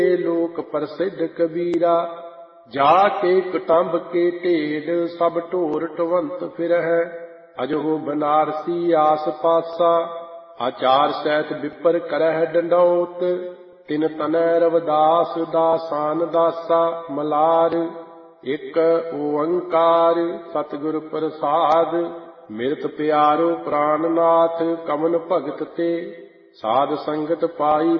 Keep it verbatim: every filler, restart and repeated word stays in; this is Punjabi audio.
ਲੋਕ ਪ੍ਰਸਿੱਧ ਕਬੀਰਾ। ਜਾ ਕੇ ਕਟੰਬ ਕੇ ਢੇਡ ਸਭ ਢੋਰ ਢਵੰਤ ਫਿਰਹਿ। ਅਜਹੋ ਬਨਾਰਸੀ ਆਸ ਪਾਸਾ ਆਚਾਰ ਸਹਿਤ ਵਿਪਰ ਕਰਹਿ ਡੰਡੌਤ। ਤਿਨ ਤਨੈ ਰਵਿਦਾਸ ਦਾਸਾਨ ਦਾਸਾ ਮਲਾਰ। ਇਕ ਓੰਕਾਰ ਸਤਿਗੁਰ ਪ੍ਰਸਾਦ ਮਿਰਤ ਪਿਆਰੋ ਪ੍ਰਾਨਨਾਥ ਕਮਨ ਭਗਤ ਤੇ। ਸਾਧ ਸੰਗਤ ਪਾਈ